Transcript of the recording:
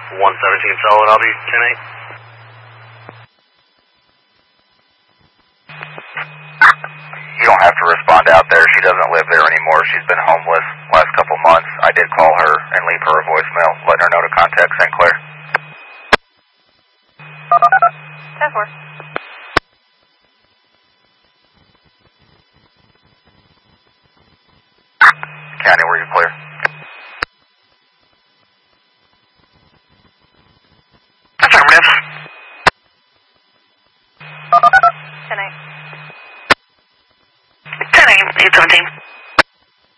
117 solid, I'll be 10-8. You don't have to respond out there. She doesn't live there anymore. She's been homeless last couple months. I did call her and leave her a voicemail, letting her know to contact St. Clair. 10-4. County, were you clear? Affirmative.